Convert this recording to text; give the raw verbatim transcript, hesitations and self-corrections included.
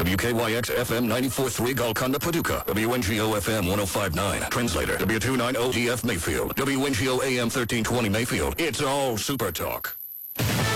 W K Y X F M ninety-four point three Golconda, Paducah. W N G O F M one oh five point nine. Translator, W two ninety D F Mayfield. W N G O A M thirteen twenty Mayfield. It's all Super Talk.